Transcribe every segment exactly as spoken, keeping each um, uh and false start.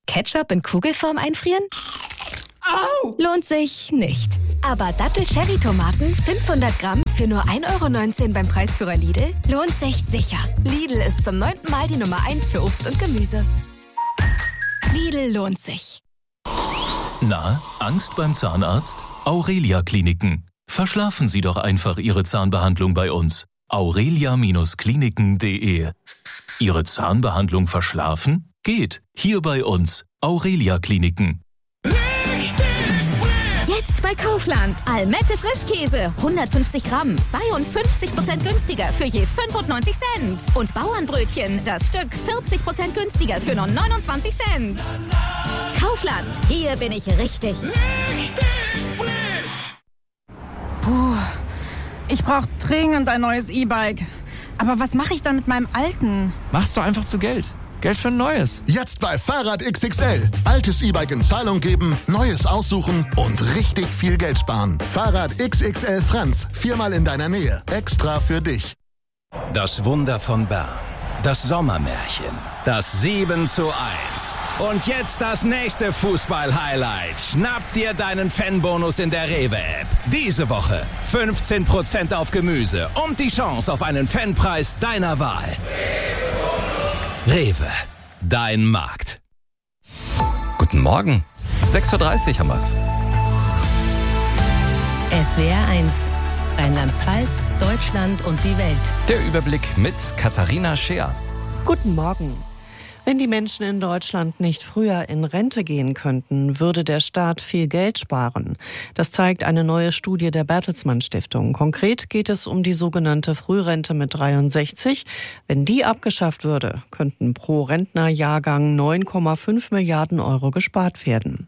Ketchup in Kugelform einfrieren? Au! Lohnt sich nicht. Aber Dattel-Cherry-Tomaten fünfhundert Gramm für nur ein Euro neunzehn beim Preisführer Lidl lohnt sich sicher. Lidl ist zum neunten Mal die Nummer eins für Obst und Gemüse. Lidl lohnt sich. Na, Angst beim Zahnarzt? Aurelia Kliniken. Verschlafen Sie doch einfach Ihre Zahnbehandlung bei uns. aurelia Kliniken punkt de. Ihre Zahnbehandlung verschlafen? Geht. Hier bei uns. Aurelia Kliniken. Jetzt bei Kaufland. Almette Frischkäse. hundertfünfzig Gramm. zweiundfünfzig Prozent günstiger für je fünfundneunzig Cent. Und Bauernbrötchen. Das Stück vierzig Prozent günstiger für nur neunundzwanzig Cent. Kaufland. Hier bin ich richtig. Richtig frisch! Puh, ich brauche dringend ein neues E-Bike. Aber was mache ich dann mit meinem alten? Machst du einfach zu Geld. Geld für ein neues. Jetzt bei Fahrrad X X L. Altes E-Bike in Zahlung geben, neues aussuchen und richtig viel Geld sparen. Fahrrad X X L Franz. Viermal in deiner Nähe. Extra für dich. Das Wunder von Bern. Das Sommermärchen. Das sieben zu eins. Und jetzt das nächste Fußball-Highlight. Schnapp dir deinen Fanbonus in der Rewe-App. Diese Woche fünfzehn Prozent auf Gemüse und die Chance auf einen Fanpreis deiner Wahl. Rewe, dein Markt. Guten Morgen. sechs Uhr dreißig haben wir's. S W R eins. Rheinland-Pfalz, Deutschland und die Welt. Der Überblick mit Katharina Scheer. Guten Morgen. Wenn die Menschen in Deutschland nicht früher in Rente gehen könnten, würde der Staat viel Geld sparen. Das zeigt eine neue Studie der Bertelsmann Stiftung. Konkret geht es um die sogenannte Frührente mit dreiundsechzig. Wenn die abgeschafft würde, könnten pro Rentnerjahrgang neun Komma fünf Milliarden Euro gespart werden.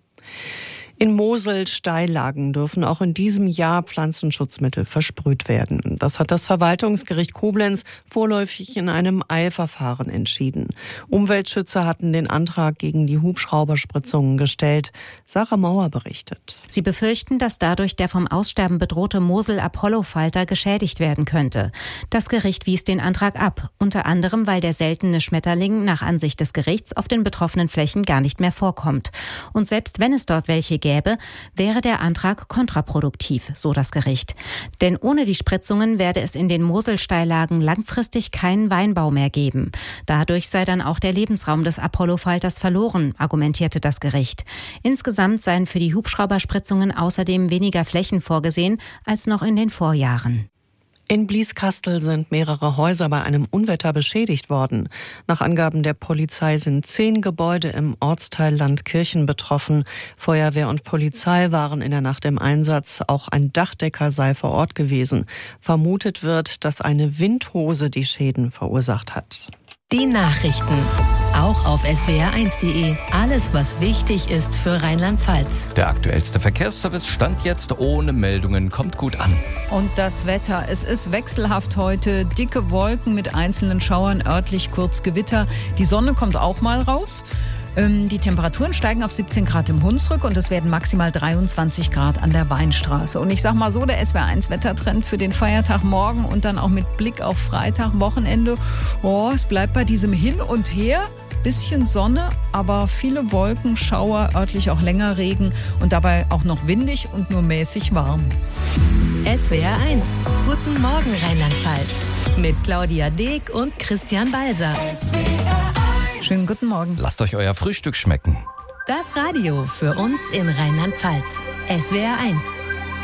In Mosel-Steillagen dürfen auch in diesem Jahr Pflanzenschutzmittel versprüht werden. Das hat das Verwaltungsgericht Koblenz vorläufig in einem Eilverfahren entschieden. Umweltschützer hatten den Antrag gegen die Hubschrauberspritzungen gestellt. Sarah Mauer berichtet. Sie befürchten, dass dadurch der vom Aussterben bedrohte Mosel-Apollo-Falter geschädigt werden könnte. Das Gericht wies den Antrag ab, unter anderem, weil der seltene Schmetterling nach Ansicht des Gerichts auf den betroffenen Flächen gar nicht mehr vorkommt. Und selbst wenn es dort welche gäbe, wäre der Antrag kontraproduktiv, so das Gericht. Denn ohne die Spritzungen werde es in den Moselsteillagen langfristig keinen Weinbau mehr geben. Dadurch sei dann auch der Lebensraum des Apollo-Falters verloren, argumentierte das Gericht. Insgesamt seien für die Hubschrauberspritzungen außerdem weniger Flächen vorgesehen als noch in den Vorjahren. In Blieskastel sind mehrere Häuser bei einem Unwetter beschädigt worden. Nach Angaben der Polizei sind zehn Gebäude im Ortsteil Landkirchen betroffen. Feuerwehr und Polizei waren in der Nacht im Einsatz. Auch ein Dachdecker sei vor Ort gewesen. Vermutet wird, dass eine Windhose die Schäden verursacht hat. Die Nachrichten. Auch auf S W R eins punkt de. Alles, was wichtig ist für Rheinland-Pfalz. Der aktuellste Verkehrsservice stand jetzt ohne Meldungen, kommt gut an. Und das Wetter, es ist wechselhaft heute. Dicke Wolken mit einzelnen Schauern, örtlich kurz Gewitter. Die Sonne kommt auch mal raus. Die Temperaturen steigen auf siebzehn Grad im Hunsrück und es werden maximal dreiundzwanzig Grad an der Weinstraße. Und ich sag mal so, der S W R eins Wettertrend für den Feiertag morgen und dann auch mit Blick auf Freitag, Wochenende. Oh, es bleibt bei diesem Hin und Her. Bisschen Sonne, aber viele Wolken, Schauer, örtlich auch länger Regen und dabei auch noch windig und nur mäßig warm. S W R eins. Guten Morgen Rheinland-Pfalz. Mit Claudia Deek und Christian Balser. Schönen guten Morgen. Lasst euch euer Frühstück schmecken. Das Radio für uns in Rheinland-Pfalz. S W R eins.